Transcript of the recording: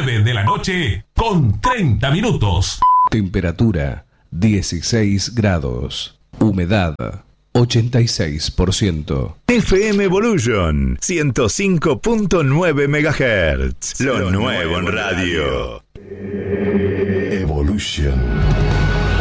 9 de la noche con 30 minutos. Temperatura 16 grados. Humedad 86%. FM Evolution 105.9 MHz. Lo nuevo en radio. Evolution.